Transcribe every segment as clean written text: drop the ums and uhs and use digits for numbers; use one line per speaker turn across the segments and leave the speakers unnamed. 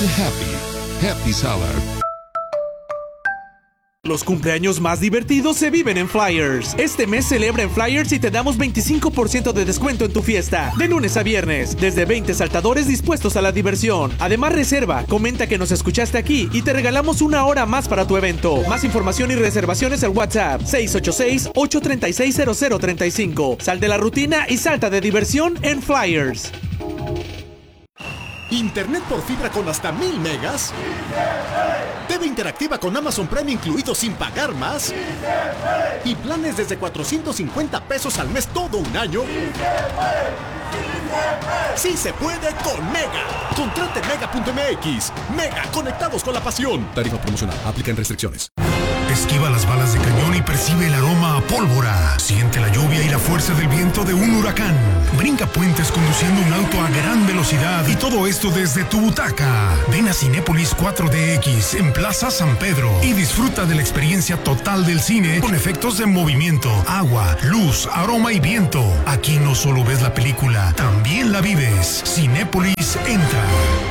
Happy Salad.
Los cumpleaños más divertidos se viven en Flyers. Este mes celebra en Flyers y te damos 25% de descuento en tu fiesta, de lunes a viernes, desde 20 saltadores dispuestos a la diversión. Además, reserva, comenta que nos escuchaste aquí y te regalamos una hora más para tu evento. Más información y reservaciones al WhatsApp 686-836-0035. Sal de la rutina y salta de diversión en Flyers.
Internet por fibra con hasta 1000 megas. TV interactiva con Amazon Prime incluido sin pagar más. Y planes desde 450 pesos al mes todo un año. ¡Sí se puede con Mega! Contrate Mega.mx. Mega, conectados con la pasión. Tarifa promocional. Aplican restricciones.
Esquiva las balas de cañón y percibe el aroma a pólvora. Siente la lluvia y la fuerza del viento de un huracán. Brinca puentes conduciendo un auto a gran velocidad y todo esto desde tu butaca. Ven a Cinépolis 4DX en Plaza San Pedro y disfruta de la experiencia total del cine con efectos de movimiento, agua, luz, aroma y viento. Aquí no solo ves la película, también la vives. Cinépolis entra.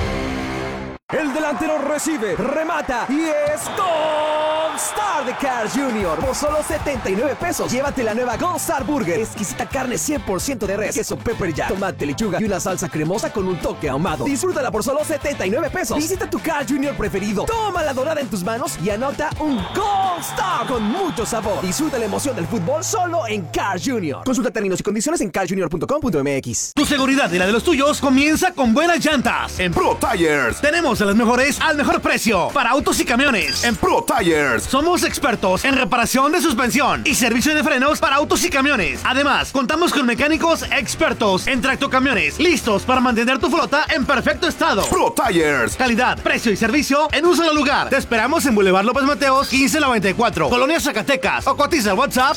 El delantero recibe, remata y es Gold Star de Carl's Jr. Por solo 79 pesos, llévate la nueva Gold Star Burger. Exquisita carne 100% de res, queso pepper jack, tomate, lechuga y una salsa cremosa con un toque ahumado. Disfrútala por solo 79 pesos. Visita tu Carl's Jr. preferido, toma la dorada en tus manos y anota un Gold Star con mucho sabor. Disfruta la emoción del fútbol solo en Carl's Jr. Consulta términos y condiciones en carlsjr.com.mx.
Tu seguridad y la de los tuyos comienza con buenas llantas. En Pro Tires tenemos a las mejores al mejor precio para autos y camiones. En Pro Tires somos expertos en reparación de suspensión y servicio de frenos para autos y camiones. Además, contamos con mecánicos expertos en tractocamiones, listos para mantener tu flota en perfecto estado. Pro Tires, calidad, precio y servicio en un solo lugar. Te esperamos en Boulevard López Mateos 1594, Colonia Zacatecas, o cotiza al WhatsApp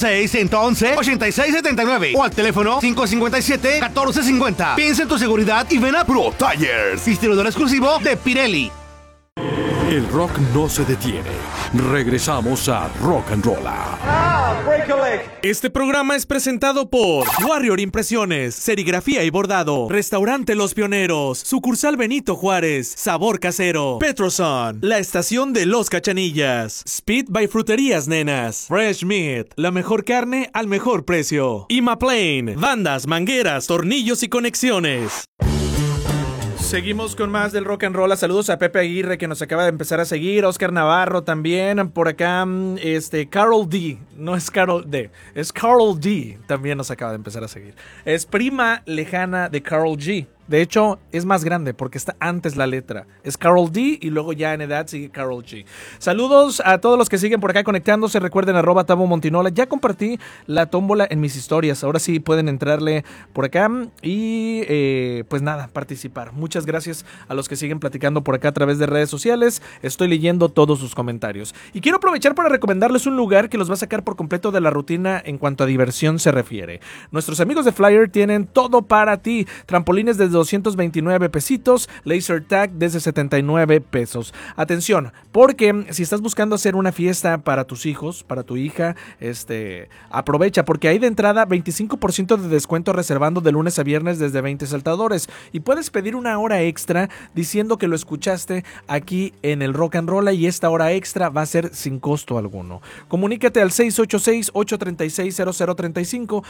686-111-8679 o al teléfono 557-1450. Piensa en tu seguridad y ven a Pro Tires, distribuidor exclusivo de Pirelli.
El rock no se detiene. Regresamos a Rock and Roll.
Este programa es presentado por Warrior Impresiones, Serigrafía y Bordado, Restaurante Los Pioneros, Sucursal Benito Juárez, Sabor Casero, Petroson, La Estación de Los Cachanillas, Speed by Fruterías Nenas, Fresh Meat, la mejor carne al mejor precio, Imaplane, bandas, mangueras, tornillos y conexiones. Seguimos con más del rock and roll. Saludos a Pepe Aguirre que nos acaba de empezar a seguir, Oscar Navarro también, por acá Carol D, no es Carol D, es Carol D, también nos acaba de empezar a seguir. Es prima lejana de Carol G. De hecho, es más grande porque está antes la letra. Es Carol D y luego ya en edad sigue Carol G. Saludos a todos los que siguen por acá conectándose. Recuerden @Tabo Montinola. Ya compartí la tómbola en mis historias. Ahora sí pueden entrarle por acá y pues nada, participar. Muchas gracias a los que siguen platicando por acá a través de redes sociales. Estoy leyendo todos sus comentarios. Y quiero aprovechar para recomendarles un lugar que los va a sacar por completo de la rutina en cuanto a diversión se refiere. Nuestros amigos de Flyer tienen todo para ti. Trampolines desde 229 pesitos, laser tag desde 79 pesos. Atención, porque si estás buscando hacer una fiesta para tus hijos, para tu hija, aprovecha, porque hay de entrada 25% de descuento reservando de lunes a viernes desde 20 saltadores y puedes pedir una hora extra diciendo que lo escuchaste aquí en el Rock and Roll y esta hora extra va a ser sin costo alguno. Comunícate al 686-836-0035,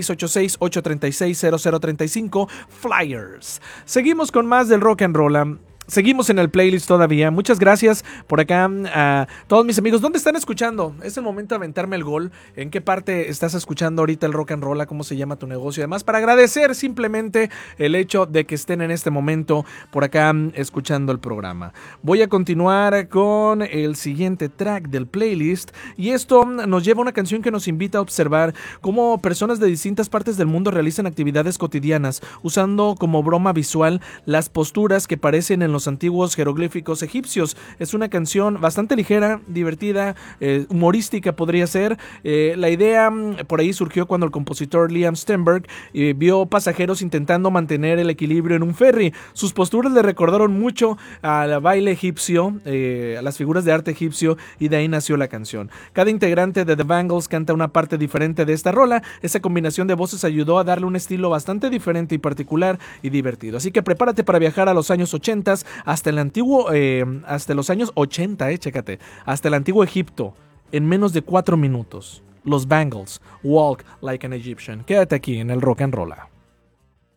686-836-0035, Flyers. Seguimos con más del rock and roll. Seguimos en el playlist todavía. Muchas gracias por acá a todos mis amigos. ¿Dónde están escuchando? Es el momento de aventarme el gol. ¿En qué parte estás escuchando ahorita el rock and roll? ¿Cómo se llama tu negocio? Además, para agradecer simplemente el hecho de que estén en este momento por acá escuchando el programa. Voy a continuar con el siguiente track del playlist. Y esto nos lleva a una canción que nos invita a observar cómo personas de distintas partes del mundo realizan actividades cotidianas, usando como broma visual las posturas que parecen en los antiguos jeroglíficos egipcios. Es una canción bastante ligera, divertida, humorística podría ser. La idea por ahí surgió cuando el compositor Liam Stenberg vio pasajeros intentando mantener el equilibrio en un ferry. Sus posturas le recordaron mucho al baile egipcio, a las figuras de arte egipcio, y de ahí nació la canción. Cada integrante de The Bangles canta una parte diferente de esta rola. Esa combinación de voces ayudó a darle un estilo bastante diferente y particular y divertido. Así que prepárate para viajar a los años 80 más, hasta el antiguo, hasta los años 80, chécate, hasta el antiguo Egipto, en menos de 4 minutos. Los Bangles, Walk Like an Egyptian. Quédate aquí en el Rock and Roll.